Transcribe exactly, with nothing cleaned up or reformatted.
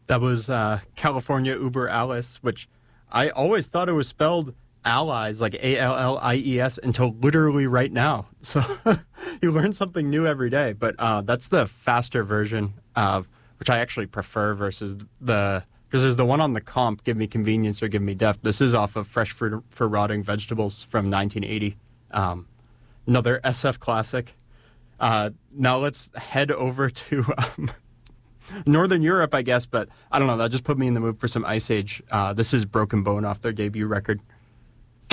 That was uh, California Uber Alice, which I always thought it was spelled allies, like A L L I E S, until literally right now. So you learn something new every day. But uh, that's the faster version, of which I actually prefer versus the, because there's the one on the comp, Give Me Convenience or Give Me Death. This is off of Fresh Fruit for Rotting Vegetables from nineteen eighty. Um, another S F classic. Uh, now let's head over to um, Northern Europe, I guess, but I don't know. That just put me in the mood for some Ice Age. Uh, this is Broken Bone off their debut record.